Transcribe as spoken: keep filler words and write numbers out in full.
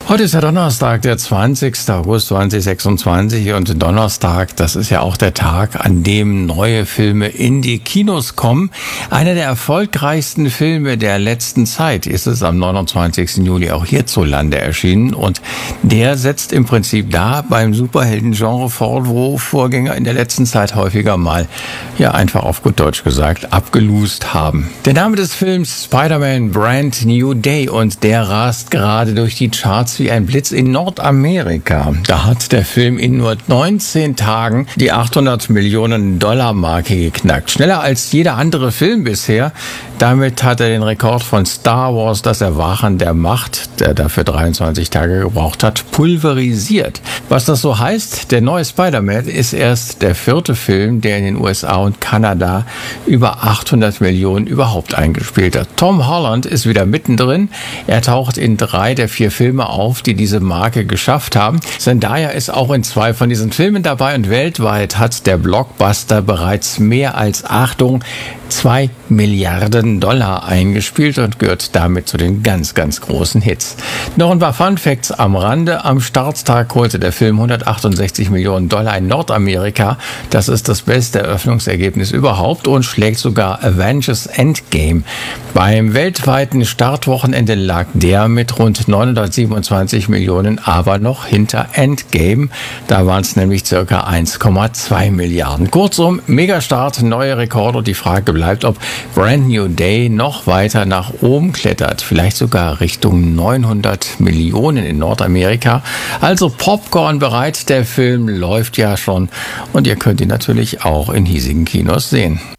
Heute ist ja Donnerstag, der zwanzigster August zweitausendsechsundzwanzig, und Donnerstag, das ist ja auch der Tag, an dem neue Filme in die Kinos kommen. Einer der erfolgreichsten Filme der letzten Zeit ist es am neunundzwanzigsten Juli auch hierzulande erschienen, und der setzt im Prinzip da beim Superhelden-Genre fort, wo Vorgänger in der letzten Zeit häufiger mal, ja einfach auf gut Deutsch gesagt, abgelust haben. Der Name des Films Spider-Man Brand New Day, und der rast gerade durch die Charts wie ein Blitz in Nordamerika. Da hat der Film in nur neunzehn Tagen die achthundert Millionen Dollar Marke geknackt. Schneller als jeder andere Film bisher. Damit hat er den Rekord von Star Wars, das Erwachen der Macht, der dafür dreiundzwanzig Tage gebraucht hat, pulverisiert. Was das so heißt, der neue Spider-Man ist erst der vierte Film, der in den U S A und Kanada über achthundert Millionen überhaupt eingespielt hat. Tom Holland ist wieder mittendrin. Er taucht in drei der vier Filme auf, die diese Marke geschafft haben. Zendaya ist auch in zwei von diesen Filmen dabei, und weltweit hat der Blockbuster bereits mehr als, Achtung, zwei Milliarden Dollar eingespielt und gehört damit zu den ganz, ganz großen Hits. Noch ein paar Fun Facts am Rande. Am Starttag holte der Film hundertachtundsechzig Millionen Dollar in Nordamerika. Das ist das beste Eröffnungsergebnis überhaupt und schlägt sogar Avengers Endgame. Beim weltweiten Startwochenende lag der mit rund neunhundertsiebenundzwanzig Millionen aber noch hinter Endgame. Da waren es nämlich circa eins Komma zwei Milliarden. Kurzum, Megastart, neue Rekorde, und die Frage bleibt, ob Brand New Day noch weiter nach oben klettert, vielleicht sogar Richtung neunhundert Millionen in Nordamerika. Also Popcorn bereit, der Film läuft ja schon, und ihr könnt ihn natürlich auch in hiesigen Kinos sehen.